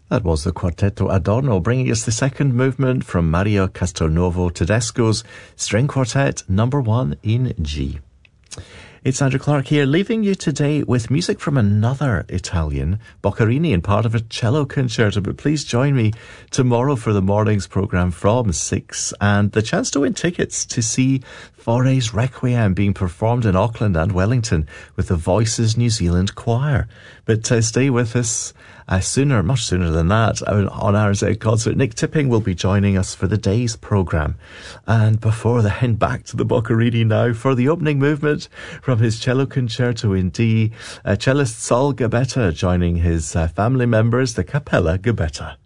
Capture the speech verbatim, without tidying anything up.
That was the Quartetto Adorno, bringing us the second movement from Mario Castelnuovo Tedesco's String Quartet number one in G. It's Andrew Clark here, leaving you today with music from another Italian, Boccherini, and part of a cello concerto. But please join me tomorrow for the morning's programme from six, and the chance to win tickets to see Fauré's Requiem being performed in Auckland and Wellington with the Voices New Zealand Choir. But uh, stay with us uh, sooner, much sooner than that, on R Z Concert. Nick Tipping will be joining us for the day's programme. And before then, back to the Boccherini now for the opening movement from his cello concerto in D, uh, cellist Saul Gabetta joining his uh, family members, the Capella Gabetta.